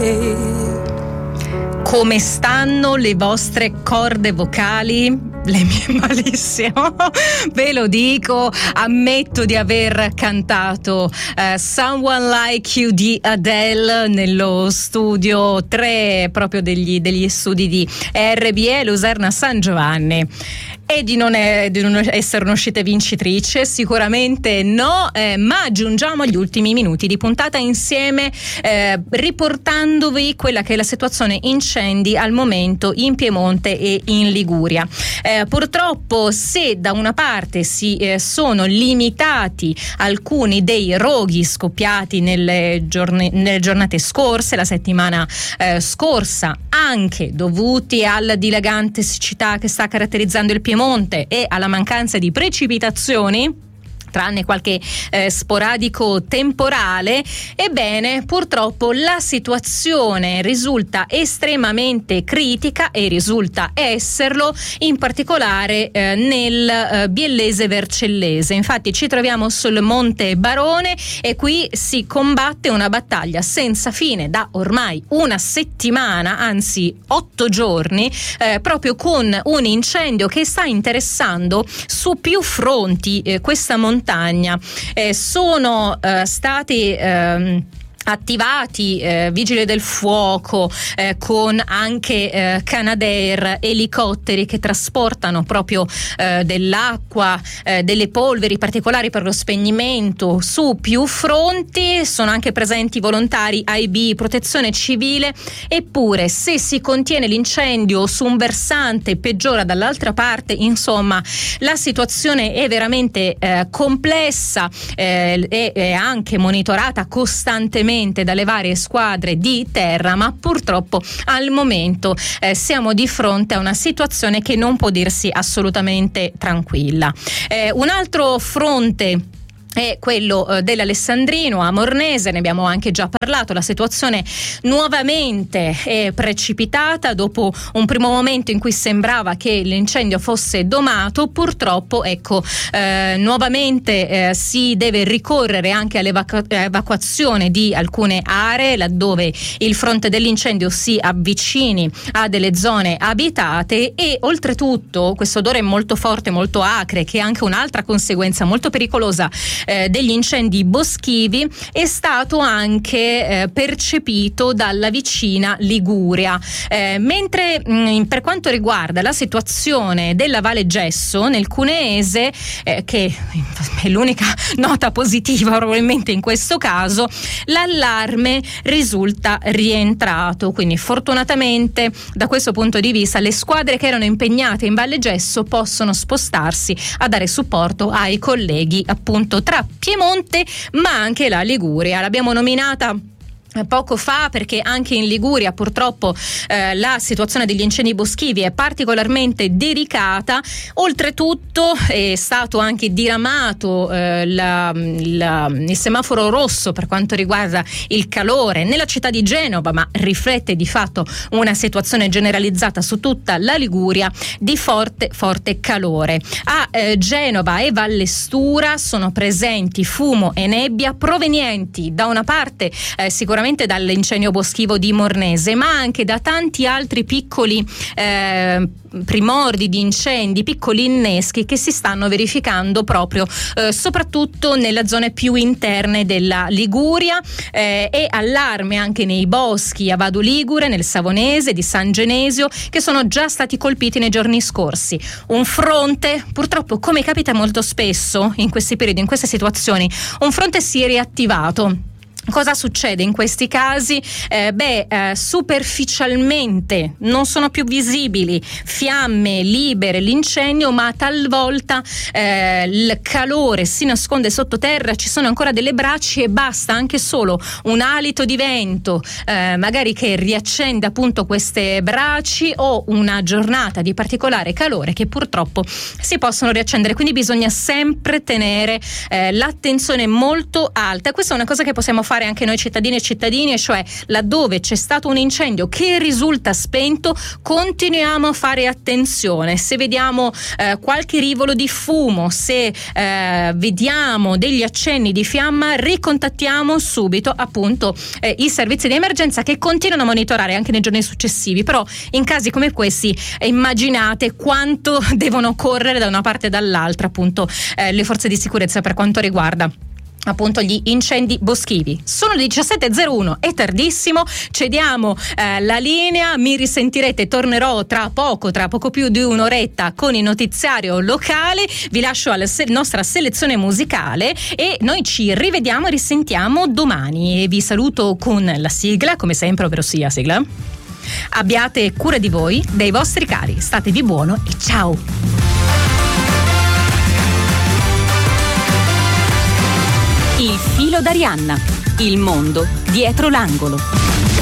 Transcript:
Come stanno le vostre corde vocali? Le mie malissimo, ve lo dico, ammetto di aver cantato Someone Like You di Adele nello studio 3 proprio degli studi di RBE Luserna San Giovanni. E di non essere un'uscita vincitrice, sicuramente no, ma aggiungiamo gli ultimi minuti di puntata insieme, riportandovi quella che è la situazione incendi al momento in Piemonte e in Liguria. Purtroppo, se da una parte sono limitati alcuni dei roghi scoppiati nelle giornate scorse, la settimana scorsa, anche dovuti alla dilagante siccità che sta caratterizzando il Piemonte e alla mancanza di precipitazioni, tranne qualche sporadico temporale, ebbene purtroppo la situazione risulta estremamente critica e risulta esserlo in particolare nel Biellese Vercellese. Infatti ci troviamo sul Monte Barone e qui si combatte una battaglia senza fine da ormai una settimana, anzi 8 giorni, proprio con un incendio che sta interessando su più fronti questa montagna. Sono stati attivati vigili del fuoco con anche Canadair, elicotteri che trasportano proprio dell'acqua, delle polveri particolari per lo spegnimento su più fronti. Sono anche presenti volontari AIB, Protezione Civile. Eppure, se si contiene l'incendio su un versante, peggiora dall'altra parte. Insomma, la situazione è veramente complessa e è anche monitorata costantemente dalle varie squadre di terra, ma purtroppo al momento siamo di fronte a una situazione che non può dirsi assolutamente tranquilla. Un altro fronte è quello dell'Alessandrino a Mornese, ne abbiamo anche già parlato. La situazione nuovamente è precipitata dopo un primo momento in cui sembrava che l'incendio fosse domato. Purtroppo nuovamente si deve ricorrere anche all'evacuazione di alcune aree laddove il fronte dell'incendio si avvicini a delle zone abitate, e oltretutto questo odore molto forte, molto acre, che è anche un'altra conseguenza molto pericolosa degli incendi boschivi, è stato anche percepito dalla vicina Liguria. Mentre per quanto riguarda la situazione della Valle Gesso nel Cuneese, che è l'unica nota positiva probabilmente in questo caso, l'allarme risulta rientrato, quindi fortunatamente da questo punto di vista le squadre che erano impegnate in Valle Gesso possono spostarsi a dare supporto ai colleghi appunto tra Piemonte ma anche la Liguria. L'abbiamo nominata poco fa perché anche in Liguria purtroppo la situazione degli incendi boschivi è particolarmente delicata. Oltretutto è stato anche diramato il semaforo rosso per quanto riguarda il calore nella città di Genova, ma riflette di fatto una situazione generalizzata su tutta la Liguria di forte calore. A Genova e Vallestura sono presenti fumo e nebbia provenienti da una parte sicuramente dall'incendio boschivo di Mornese, ma anche da tanti altri piccoli primordi di incendi, piccoli inneschi che si stanno verificando proprio soprattutto nelle zone più interne della Liguria, e allarme anche nei boschi a Vado Ligure, nel Savonese, di San Genesio, che sono già stati colpiti nei giorni scorsi. Un fronte, purtroppo, come capita molto spesso in questi periodi, in queste situazioni, un fronte si è riattivato. Cosa succede in questi casi? Superficialmente non sono più visibili fiamme libere, l'incendio, ma talvolta il calore si nasconde sottoterra, ci sono ancora delle bracci e basta anche solo un alito di vento magari che riaccende appunto queste braci, o una giornata di particolare calore che purtroppo si possono riaccendere. Quindi bisogna sempre tenere l'attenzione molto alta. Questa è una cosa che possiamo fare fare anche noi cittadini e cittadine, cioè laddove c'è stato un incendio che risulta spento, continuiamo a fare attenzione. Se vediamo qualche rivolo di fumo, se vediamo degli accenni di fiamma, ricontattiamo subito appunto i servizi di emergenza, che continuano a monitorare anche nei giorni successivi. Però in casi come questi immaginate quanto devono correre da una parte e dall'altra appunto le forze di sicurezza per quanto riguarda appunto gli incendi boschivi. Sono le 17:01, è tardissimo, cediamo la linea, mi risentirete, tornerò tra poco più di un'oretta con il notiziario locale, vi lascio alla nostra selezione musicale e noi ci rivediamo e risentiamo domani, e vi saluto con la sigla, come sempre, ovvero sia sigla. Abbiate cura di voi, dei vostri cari, statevi buono e ciao! Il filo d'Arianna, il mondo dietro l'angolo.